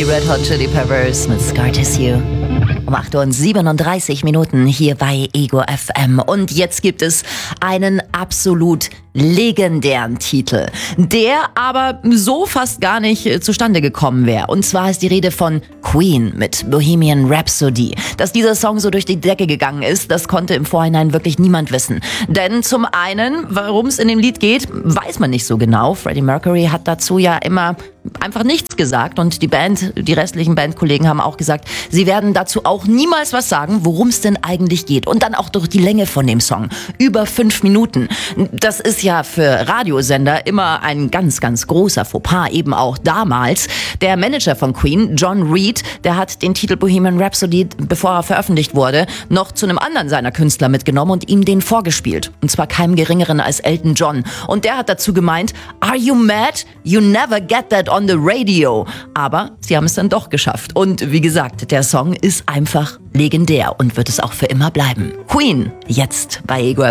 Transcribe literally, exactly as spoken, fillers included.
Red Hot Chili Peppers mit Scar Tissue. Um acht Uhr und siebenunddreißig Minuten hier bei Ego F M. Und jetzt gibt es einen absolut legendären Titel, der aber so fast gar nicht zustande gekommen wäre. Und zwar ist die Rede von Queen mit Bohemian Rhapsody. Dass dieser Song so durch die Decke gegangen ist, das konnte im Vorhinein wirklich niemand wissen. Denn zum einen, worum es in dem Lied geht, weiß man nicht so genau. Freddie Mercury hat dazu ja immer einfach nichts gesagt und die Band, die restlichen Bandkollegen haben auch gesagt, sie werden dazu auch niemals was sagen, worum es denn eigentlich geht. Und dann auch durch die Länge von dem Song. Über fünf Minuten. Das ist ja für Radiosender immer ein ganz, ganz großer Fauxpas, eben auch damals. Der Manager von Queen, John Reid, der hat den Titel Bohemian Rhapsody, bevor er veröffentlicht wurde, noch zu einem anderen seiner Künstler mitgenommen und ihm den vorgespielt. Und zwar keinem geringeren als Elton John. Und der hat dazu gemeint, "Are you mad? You never get that on the radio." Aber sie haben es dann doch geschafft. Und wie gesagt, der Song ist einfach legendär und wird es auch für immer bleiben. Queen, jetzt bei Ego